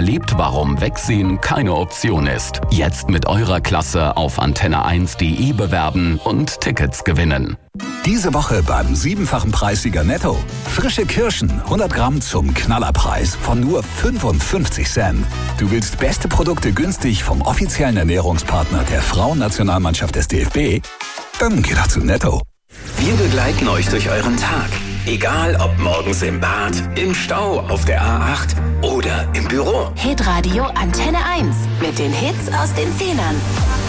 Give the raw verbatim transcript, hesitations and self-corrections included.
erlebt, warum Wegsehen keine Option ist. Jetzt mit eurer Klasse auf antenne eins punkt de bewerben und Tickets gewinnen. Diese Woche beim siebenfachen Preissieger Netto. Frische Kirschen, hundert Gramm zum Knallerpreis von nur fünfundfünfzig Cent. Du willst beste Produkte günstig vom offiziellen Ernährungspartner der Frauennationalmannschaft des D F B? Dann geh doch zu Netto. Wir begleiten euch durch euren Tag. Egal ob morgens im Bad, im Stau, auf der A acht oder im Büro. Hitradio Antenne eins mit den Hits aus den Zehnern.